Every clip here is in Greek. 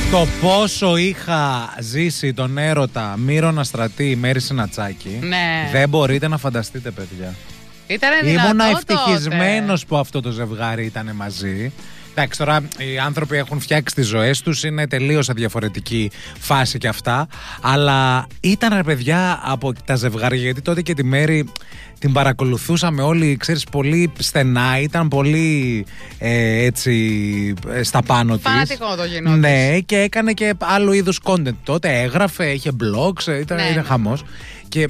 Το πόσο είχα ζήσει τον έρωτα Μύρονα Στρατή, Μέρη Συνατσάκη, Ναι. δεν μπορείτε να φανταστείτε, παιδιά. Ήμουνα ευτυχισμένος που αυτό το ζευγάρι ήταν μαζί. Εντάξει, τώρα οι άνθρωποι έχουν φτιάξει τις ζωές τους, είναι τελείως σε διαφορετική φάση κι αυτά. Αλλά ήταν, ρε παιδιά, από τα ζευγάρια, γιατί τότε και τη Μέρη την παρακολουθούσαμε όλοι, ξέρεις, πολύ στενά. Ήταν πολύ έτσι στα πάνω της. Φανατικό το γινόταν. Ναι, και έκανε και άλλου είδους content. Τότε έγραφε, είχε blogs, ήταν χαμός. Και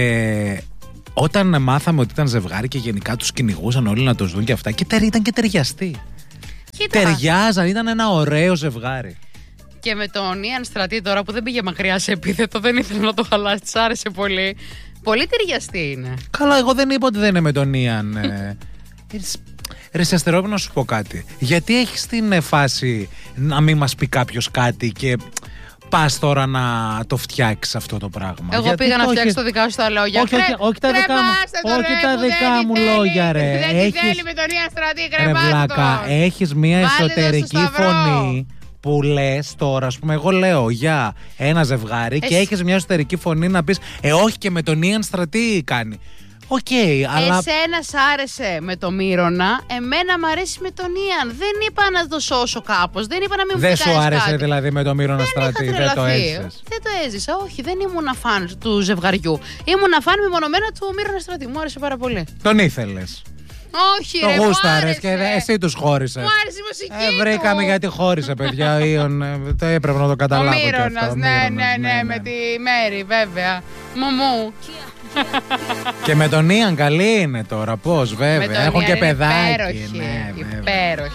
όταν μάθαμε ότι ήταν ζευγάρι και γενικά τους κυνηγούσαν όλοι να τους δουν και αυτά, και ήταν και ταιριαστοί. Ταιριάζαν, ήταν ένα ωραίο ζευγάρι. Και με τον Ιαν Στρατή τώρα που δεν πήγε μακριά σε επίθετο, δεν ήθελε να το χαλάσει, της άρεσε πολύ. Πολύ ταιριαστή είναι. Καλά, εγώ δεν είπα ότι δεν είναι με τον Ιαν. Ρε Σεστερόπουλο, να σου πω κάτι. Γιατί έχεις την φάση να μην μας πει κάποιος κάτι και πας τώρα να το φτιάξεις αυτό το πράγμα? Εγώ πήγα να φτιάξω το δικά σου τα λόγια. Όχι τα δικά μου λόγια, ρε. Δεν τη θέλει με τον Ιαν Στρατή, κρεμάστε τον. Έχεις μια εσωτερική φωνή που λες τώρα, ας πούμε, εγώ λέω για ένα ζευγάρι και έχεις μια εσωτερική φωνή να πεις όχι, και με τον Ιαν Στρατή κάνει. Αλλά... Εσένα σ' άρεσε με το Μύρονα, εμένα μ' αρέσει με τον Ιαν. Δεν είπα να το σώσω κάπως, δεν είπα να μην μου δεν πει κάτι. σου άρεσε δηλαδή με το Μύρονα Στρατή, δεν το έζησες? Δεν το έζησα, όχι, δεν ήμουν φαν του ζευγαριού. Ήμουν φαν μεμονωμένα του Μύρονα Στρατή, μου άρεσε πάρα πολύ. Τον ήθελες? Όχι, το ρε, γούσταρες και εσύ τους χώρισες. Μου άρεσε η μουσική βρήκαμε γιατί χώρισε, παιδιά. Το έπρεπε να το καταλάβω. Ο Μύρονας, ναι, με τη Μέρη, βέβαια. Μωμού. Και με τον Ιαν καλή είναι τώρα, πώς, βέβαια. Έχουν και παιδάκι. Υπέροχη.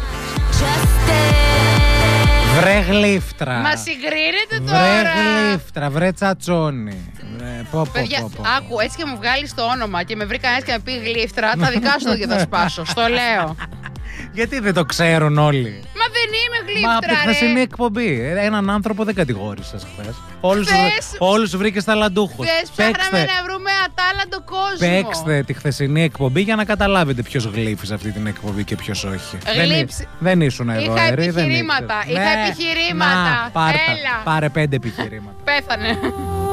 Βρε γλύφτρα. Μα συγκρίνεται τώρα. Βρε γλύφτρα, βρε τσατσόνι. Παιδιά, άκου, έτσι και μου βγάλεις το όνομα και με βρει κανένας και με πει γλύφτρα, τα δικά σου και θα σπάσω. Στο λέω. Γιατί δεν το ξέρουν όλοι? Μα δεν είμαι γλύφτρα, μα από τη χθεσινή εκπομπή. Έναν άνθρωπο δεν κατηγόρησες χθες. Όλους βρήκες ταλαντούχους. Χθες ψάχναμε να βρούμε ατάλαντο κόσμο. Παίξτε τη χθεσινή εκπομπή για να καταλάβετε ποιος γλύφει σε αυτή την εκπομπή και ποιος όχι. Δεν ήσουν εδώ, είχα επιχειρήματα. Να, πάρε 5 επιχειρήματα. Πέθανε.